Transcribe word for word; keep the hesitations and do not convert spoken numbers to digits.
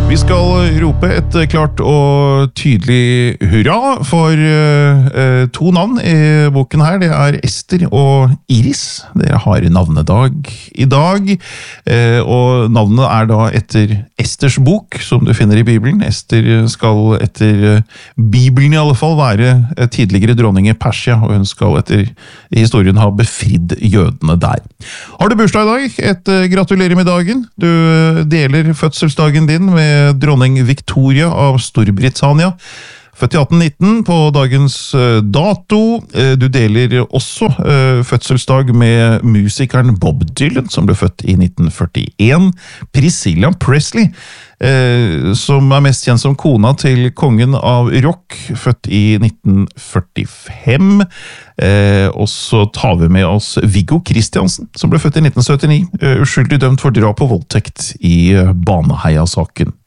Vi skal rope et klart og tydelig hurra for uh, to navn i boken her. Det er Ester og Iris. Dere har navnedag i dag, uh, og navnet er da etter Esters bok, som du finner i Bibelen. Ester skal etter uh, Bibelen i alle fall være uh, tidligere dronning i Persia, og hun skal etter historien ha befridd jødene der. Har du bursdag i dag? Et uh, gratulerer med dagen. Du uh, deler fødselsdagen din med dronning Victoria av Storbritannia, født i atten nitten på dagens dato. Du deler også fødselsdag med musikeren Bob Dylan, som ble født i nitten førtien. Priscilla Presley, som er mest kjent som kona til kongen av rock, født i nitten førtifem. Og så tar vi med oss Viggo Kristiansen, som ble født i nitten syttini, uskyldig dømt for drap og voldtekt i Baneheia-saken.